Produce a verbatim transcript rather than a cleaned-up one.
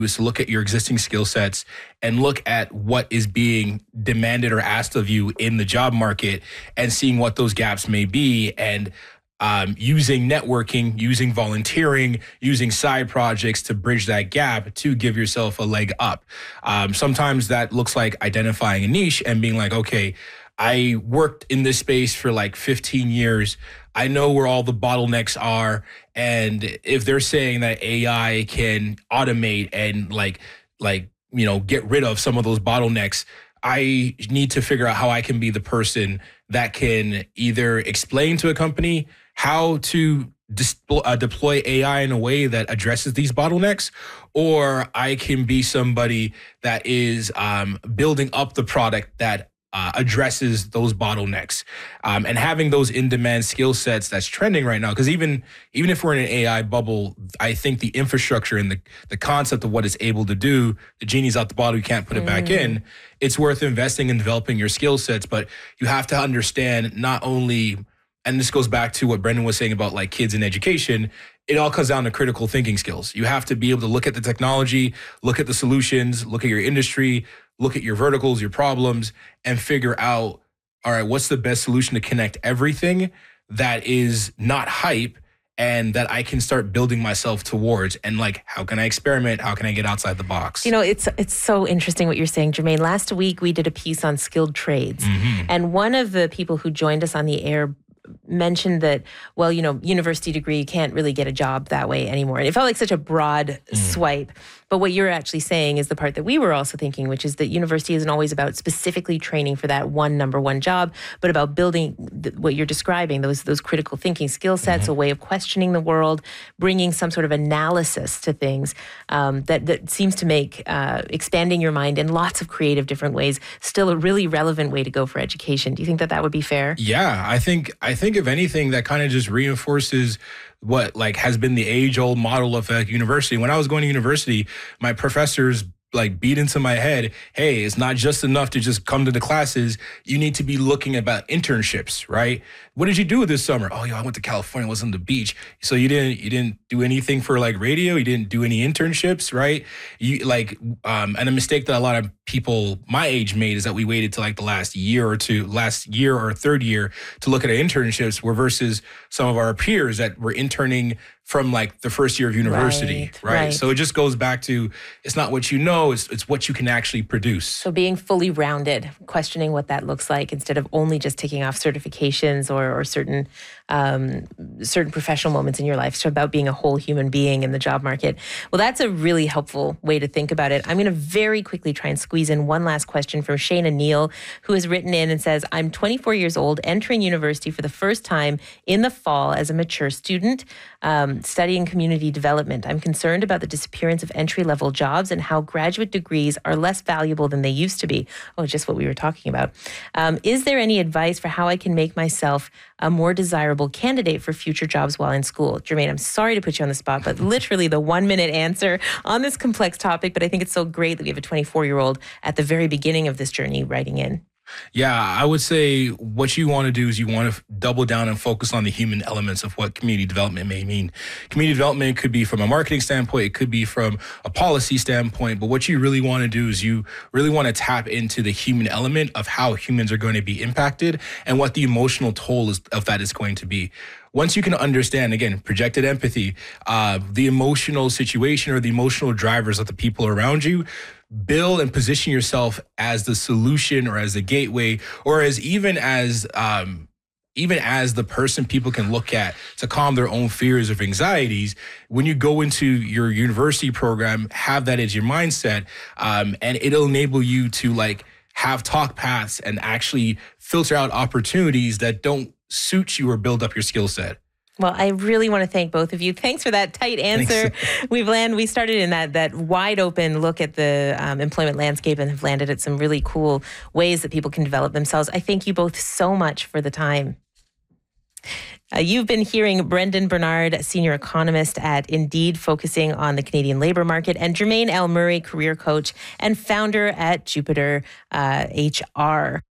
is to look at your existing skill sets and look at what is being demanded or asked of you in the job market and seeing what those gaps may be, and um, using networking, using volunteering, using side projects to bridge that gap to give yourself a leg up. Um, sometimes that looks like identifying a niche and being like, okay, I worked in this space for like fifteen years. I know where all the bottlenecks are. And if they're saying that A I can automate and like, like, you know, get rid of some of those bottlenecks, I need to figure out how I can be the person that can either explain to a company how to dis- uh, deploy A I in a way that addresses these bottlenecks, or I can be somebody that is um, building up the product that Uh, addresses those bottlenecks, um, and having those in-demand skill sets that's trending right now. Because even even if we're in an A I bubble, I think the infrastructure and the the concept of what it's able to do, the genie's out the bottle, you can't put it mm. back in. It's worth investing in developing your skill sets, but you have to understand not only, and this goes back to what Brendan was saying about like kids in education, it all comes down to critical thinking skills. You have to be able to look at the technology, look at the solutions, look at your industry, look at your verticals, your problems, and figure out, all right, what's the best solution to connect everything that is not hype and that I can start building myself towards? And like, how can I experiment? How can I get outside the box? You know, it's it's so interesting what you're saying, Jermaine. Last week, we did a piece on skilled trades. Mm-hmm. And one of the people who joined us on the air mentioned that, well, you know, university degree, you can't really get a job that way anymore. And it felt like such a broad mm. swipe. But what you're actually saying is the part that we were also thinking, which is that university isn't always about specifically training for that one number one job, but about building th- what you're describing, those those critical thinking skill sets, mm-hmm. a way of questioning the world, bringing some sort of analysis to things um, that, that seems to make uh, expanding your mind in lots of creative different ways still a really relevant way to go for education. Do you think that that would be fair? Yeah, I think, I think if anything, that kind of just reinforces what like has been the age-old model of a university. When I was going to university, my professors like beat into my head, hey, it's not just enough to just come to the classes. You need to be looking about internships, right? What did you do this summer? Oh, yo, I went to California, was on the beach. So you didn't you didn't do anything for like radio? You didn't do any internships, right? You like, um, and a mistake that a lot of people my age made is that we waited till like the last year or two, last year or third year to look at our internships, where versus some of our peers that were interning from like the first year of university, right, right? right? So it just goes back to, it's not what you know, it's it's what you can actually produce. So being fully rounded, questioning what that looks like instead of only just ticking off certifications or, or certain um, certain professional moments in your life. It's about being a whole human being in the job market. Well, that's a really helpful way to think about it. I'm going to very quickly try and squeeze in one last question from Shayna Neal, who has written in and says, I'm twenty-four years old, entering university for the first time in the fall as a mature student, um, studying community development. I'm concerned about the disappearance of entry-level jobs and how graduate degrees are less valuable than they used to be. Oh, just what we were talking about. Um, is there any advice for how I can make myself a more desirable candidate for future jobs while in school? Jermaine, I'm sorry to put you on the spot, but literally the one-minute answer on this complex topic, but I think it's so great that we have a twenty-four-year-old at the very beginning of this journey writing in. Yeah, I would say what you want to do is you want to double down and focus on the human elements of what community development may mean. Community development could be from a marketing standpoint, it could be from a policy standpoint, but what you really want to do is you really want to tap into the human element of how humans are going to be impacted and what the emotional toll is, of that is going to be. Once you can understand, again, projected empathy, uh, the emotional situation or the emotional drivers of the people around you, build and position yourself as the solution or as the gateway or as even as um, even as the person people can look at to calm their own fears or anxieties. When you go into your university program, have that as your mindset, um, and it'll enable you to like have talk paths and actually filter out opportunities that don't suit you or build up your skill set. Well, I really want to thank both of you. Thanks for that tight answer. Thanks. We've landed, we started in that that wide open look at the um, employment landscape and have landed at some really cool ways that people can develop themselves. I thank you both so much for the time. Uh, you've been hearing Brendan Bernard, senior economist at Indeed, focusing on the Canadian labor market, and Jermaine L. Murray, career coach and founder at Jupiter uh, H R.